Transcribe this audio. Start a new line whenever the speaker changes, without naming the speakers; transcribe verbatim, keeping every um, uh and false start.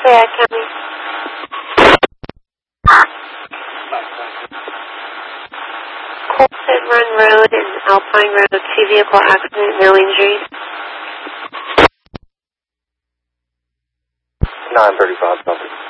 Lafayette County. Colton Run Road and Alpine Road, two vehicle accident, no injuries.
nine thirty-five, something.